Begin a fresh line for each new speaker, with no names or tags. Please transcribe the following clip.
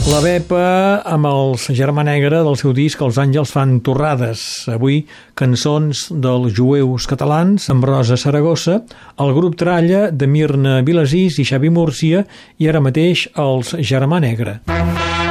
La Bepa amb els Germà Negre del seu disc Els àngels fan torrades. Avui, cançons dels jueus catalans amb Rosa Saragossa, el grup Tralla de Mirna Vilasís i Xavi Múrcia i ara mateix els Germà Negre.